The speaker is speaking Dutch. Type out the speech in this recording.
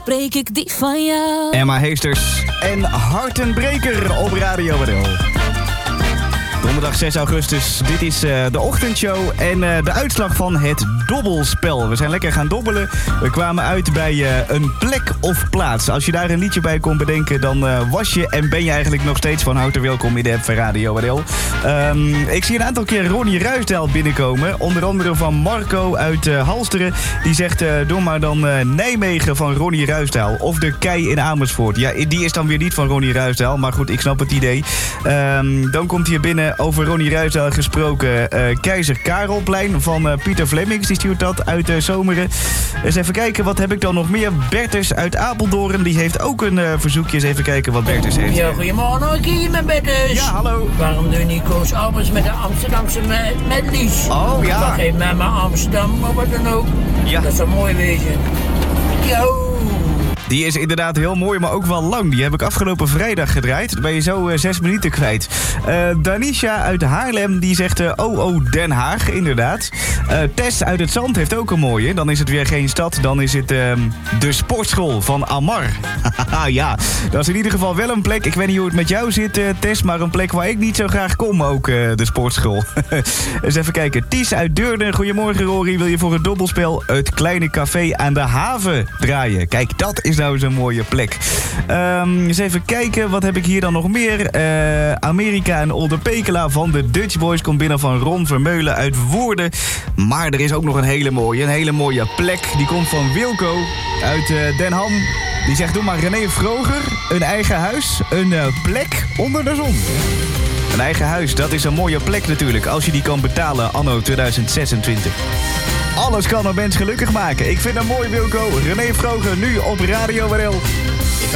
spreek ik die van jou. Emma Heesters en Hartenbreker op Radio WDL. Donderdag 6 augustus, dit is de ochtendshow en de uitslag van het dobbelspel. We zijn lekker gaan dobbelen. We kwamen uit bij een plek of plaats. Als je daar een liedje bij kon bedenken, dan was je en ben je eigenlijk nog steeds van harte welkom in de app van Radio WDL. Ik zie een aantal keer Ronnie Ruisdael binnenkomen. Onder andere van Marco uit Halsteren. Die zegt, doe maar dan Nijmegen van Ronnie Ruisdael. Of de Kei in Amersfoort. Ja, die is dan weer niet van Ronnie Ruisdael. Maar goed, ik snap het idee. Dan komt hier binnen over Ronnie Ruisdael gesproken. Keizer Karelplein van Pieter Flemmings. Die stuurt dat uit Zomeren. Eens even kijken, wat heb ik dan nog meer? Bertus uit Apeldoorn. Die heeft ook een verzoekje. Eens even kijken wat Bertus heeft. Ja, goedemorgen. Ik hier met Bertus. Ja, hallo. Waarom doe je niet Koos Albers met de Amsterdamse medleys? Oh, ja. Dan geef mij maar Amsterdam, maar wat dan ook. Ja. Dat zou mooi wezen. Yo. Die is inderdaad heel mooi, maar ook wel lang. Die heb ik afgelopen vrijdag gedraaid. Dan ben je zo 6 minuten kwijt. Danisha uit Haarlem, die zegt oh Den Haag, inderdaad. Tess uit het Zand heeft ook een mooie. Dan is het weer geen stad, dan is het de sportschool van Amar. Ja, dat is in ieder geval wel een plek. Ik weet niet hoe het met jou zit, Tess, maar een plek waar ik niet zo graag kom ook, de sportschool. Eens even kijken. Ties uit Deurne, goedemorgen Rory. Wil je voor het dobbelspel het kleine café aan de haven draaien? Kijk, dat is nou zo'n mooie plek. Eens even kijken, wat heb ik hier dan nog meer? Amerika en Olde Pekela van de Dutch Boys komt binnen van Ron Vermeulen uit Woerden. Maar er is ook nog een hele mooie plek. Die komt van Wilco uit Den Ham. Die zegt, doe maar René Vroger, een eigen huis, een plek onder de zon. Een eigen huis, dat is een mooie plek natuurlijk, als je die kan betalen anno 2026. Alles kan een mens gelukkig maken. Ik vind het mooi, Wilco. René Vroger nu op Radio WDL.